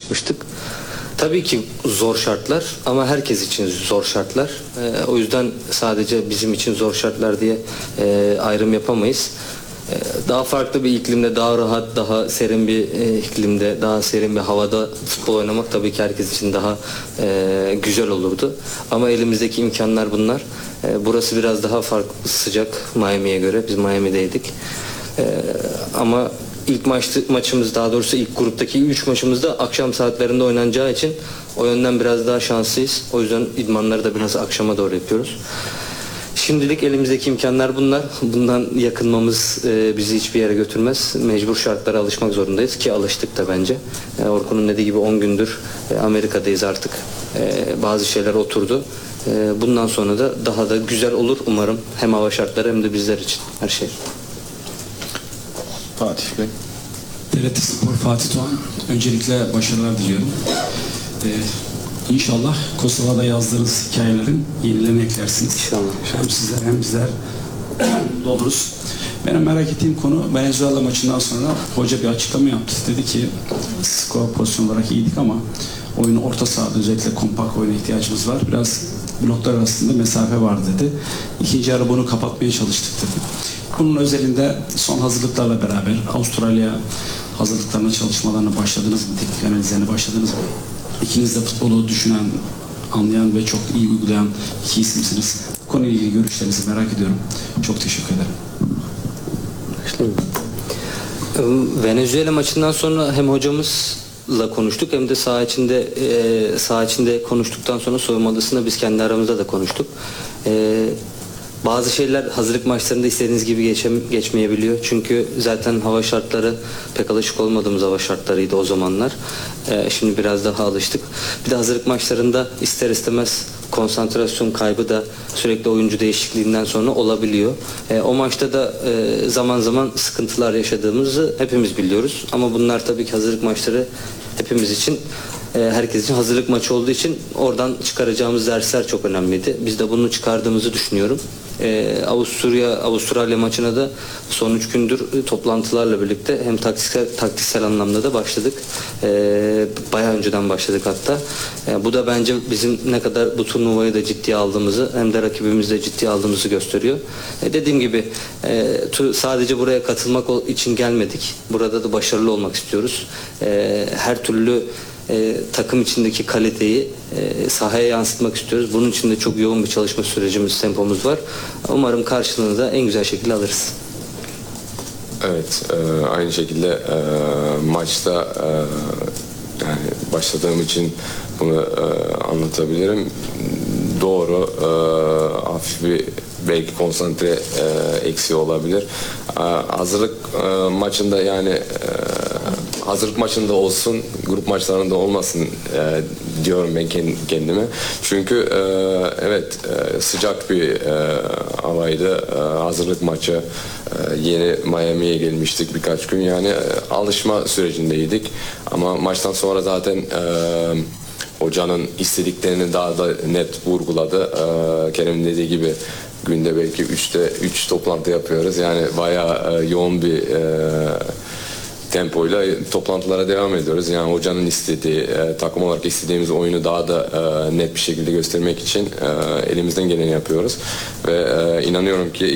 çıkmıştık. Tabii ki zor şartlar ama herkes için zor şartlar. O yüzden sadece bizim için zor şartlar diye ayrım yapamayız. Daha farklı bir iklimde, daha rahat, daha serin bir iklimde, daha serin bir havada futbol oynamak tabii ki herkes için daha güzel olurdu. Ama elimizdeki imkanlar bunlar. Burası biraz daha farklı, sıcak Miami'ye göre. Biz Miami'deydik. Ama ilk maçımız, daha doğrusu ilk gruptaki 3 maçımızda akşam saatlerinde oynanacağı için o yönden biraz daha şanslıyız. O yüzden idmanları da biraz akşama doğru yapıyoruz. Şimdilik elimizdeki imkanlar bunlar. Bundan yakınmamız bizi hiçbir yere götürmez. Mecbur şartlara alışmak zorundayız ki alıştık da bence. Orkun'un dediği gibi 10 gündür Amerika'dayız artık. Bazı şeyler oturdu. Bundan sonra da daha da güzel olur umarım. Hem hava şartları hem de bizler için her şey. Fatih Bey. TRT Spor Fatih Doğan. Öncelikle başarılar diliyorum. İnşallah Kosova'da yazdığınız hikayelerin yenilerini eklersiniz. İnşallah. Hem sizler hem bizler oluruz. Benim merak ettiğim konu, Venezuela maçından sonra hoca bir açıklama yaptı. Dedi ki skor pozisyon olarak iyiydik ama oyunu orta sahada özellikle kompakt oyuna ihtiyacımız var. Biraz bloklar arasında mesafe var dedi. İkinci yarı bunu kapatmaya çalıştık dedi. Bunun özelinde son hazırlıklarla beraber Avustralya hazırlıklarına, çalışmalarına başladınız mı? Teknik analizlerine başladınız mı? İkiniz de futbolu düşünen, anlayan ve çok iyi uygulayan iki isimsiniz. Bu konuyla ilgili görüşlerinizi merak ediyorum. Çok teşekkür ederim. Venezuela maçından sonra hem hocamızla konuştuk hem de saha içinde konuştuktan sonra soyunma odasında biz kendi aramızda da konuştuk. Bazı şeyler hazırlık maçlarında istediğiniz gibi geçmeyebiliyor. Çünkü zaten hava şartları pek alışık olmadığımız hava şartlarıydı o zamanlar. Şimdi biraz daha alıştık. Bir de hazırlık maçlarında ister istemez konsantrasyon kaybı da sürekli oyuncu değişikliğinden sonra olabiliyor. O maçta da zaman zaman sıkıntılar yaşadığımızı hepimiz biliyoruz. Ama bunlar tabii ki hazırlık maçları hepimiz için, herkes için hazırlık maçı olduğu için oradan çıkaracağımız dersler çok önemliydi. Biz de bunu çıkardığımızı düşünüyorum. Avustralya maçına da son 3 gündür toplantılarla birlikte hem taktiksel anlamda da başladık. Bayağı önceden başladık hatta. Bu da bence bizim ne kadar bu turnuvayı da ciddiye aldığımızı hem de rakibimizi de ciddiye aldığımızı gösteriyor. Dediğim gibi sadece buraya katılmak için gelmedik. Burada da başarılı olmak istiyoruz. Her türlü takım içindeki kaliteyi sahaya yansıtmak istiyoruz. Bunun için de çok yoğun bir çalışma sürecimiz, tempomuz var. Umarım karşılığını da en güzel şekilde alırız. Evet, aynı şekilde maçta yani başladığım için bunu anlatabilirim. Doğru, hafif bir belki konsantre eksiği olabilir. Hazırlık maçında yani hazırlık maçında olsun, grup maçlarında olmasın diyorum ben kendime. Çünkü evet sıcak bir havaydı. Hazırlık maçı yeni Miami'ye gelmiştik birkaç gün. Yani alışma sürecindeydik. Ama maçtan sonra zaten hocanın istediklerini daha da net vurguladı. Kerem'in dediği gibi günde belki 3 toplantı yapıyoruz. Yani bayağı yoğun bir tempoyla toplantılara devam ediyoruz. Yani hocanın istediği, takım olarak istediğimiz oyunu daha da net bir şekilde göstermek için elimizden geleni yapıyoruz. Ve inanıyorum ki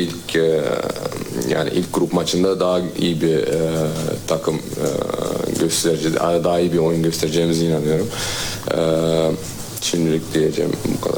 ilk grup maçında daha iyi bir takım göstereceğiz, daha iyi bir oyun göstereceğimize inanıyorum. Şimdilik diyeceğim bu kadar.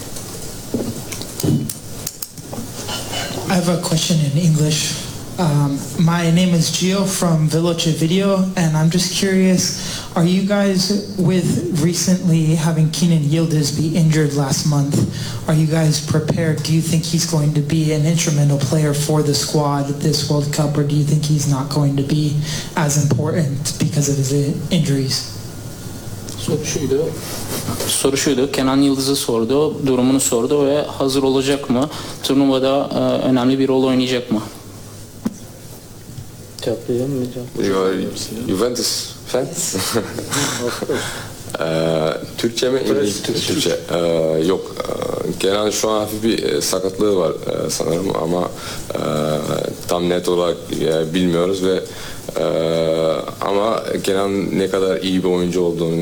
I have a question in English. My name is Gio from Veloce Video, and I'm just curious, are you guys, with recently having Kenan Yildiz be injured last month, are you guys prepared? Do you think he's going to be an instrumental player for the squad at this World Cup, or do you think he's not going to be as important because of his injuries? Soru şuydu, Kenan Yıldız'ı sordu, durumunu sordu ve hazır olacak mı? Turnuvada önemli bir rol oynayacak mı? Cevaplayacağım mı? Juventus fan? Türkçe mi? Türkçe. Yok. Kenan şu an hafif bir sakatlığı var sanırım ama tam net olarak bilmiyoruz ve ama Kenan ne kadar iyi bir oyuncu olduğunu